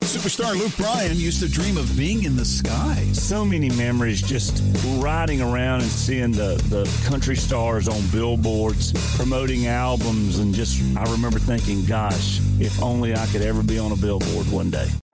Superstar Luke Bryan used to dream of being in the sky. So many memories just riding around and seeing the country stars on billboards promoting albums, and just I remember thinking, gosh, if only I could ever be on a billboard one day.